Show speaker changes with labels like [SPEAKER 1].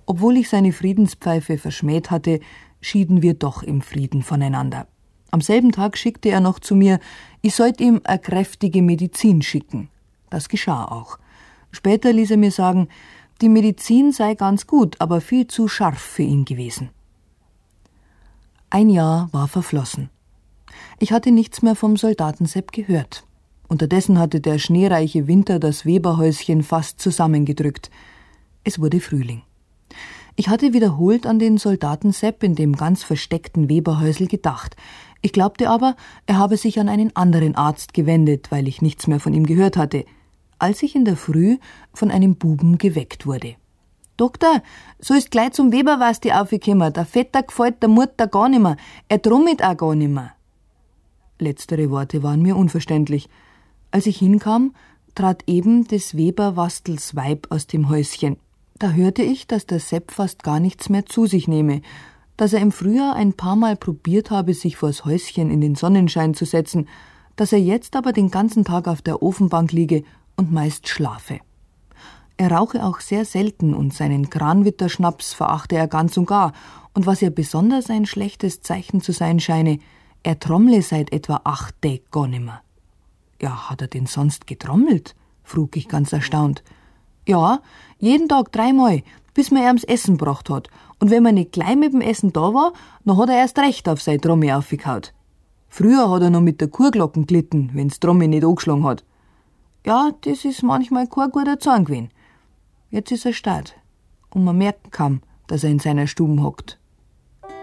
[SPEAKER 1] Obwohl ich seine Friedenspfeife verschmäht hatte, schieden wir doch im Frieden voneinander. Am selben Tag schickte er noch zu mir, ich sollte ihm eine kräftige Medizin schicken. Das geschah auch. Später ließ er mir sagen, die Medizin sei ganz gut, aber viel zu scharf für ihn gewesen. Ein Jahr war verflossen. Ich hatte nichts mehr vom Soldaten Sepp gehört. Unterdessen hatte der schneereiche Winter das Weberhäuschen fast zusammengedrückt. Es wurde Frühling. Ich hatte wiederholt an den Soldaten Sepp in dem ganz versteckten Weberhäusl gedacht. Ich glaubte aber, er habe sich an einen anderen Arzt gewendet, weil ich nichts mehr von ihm gehört hatte, als ich in der Früh von einem Buben geweckt wurde. »Doktor, sollst gleich zum Weberwasti aufgekommen, der Vetter gefällt der Mutter gar nimmer, er trummelt auch gar nimmer.« Letztere Worte waren mir unverständlich. Als ich hinkam, trat eben des Weberwastels Weib aus dem Häuschen. Da hörte ich, dass der Sepp fast gar nichts mehr zu sich nehme, dass er im Frühjahr ein paar Mal probiert habe, sich vors Häuschen in den Sonnenschein zu setzen, dass er jetzt aber den ganzen Tag auf der Ofenbank liege und meist schlafe. Er rauche auch sehr selten und seinen Kranwitterschnaps verachte er ganz und gar, und was ja besonders ein schlechtes Zeichen zu sein scheine, er trommle seit etwa 8 Tagen gar nimmer. »Ja, hat er denn sonst getrommelt?« frug ich ganz erstaunt. »Ja, jeden Tag 3-mal, bis man ihm's Essen gebracht hat. Und wenn man nicht gleich mit dem Essen da war, dann hat er erst recht auf seine Trommel aufgehaut. Früher hat er noch mit der Kurglocken glitten, wenn's Trommel nicht angeschlagen hat. Ja, das ist manchmal kein guter Zorn gewesen. Jetzt ist er stark und man merkt kaum, dass er in seiner Stube hockt.«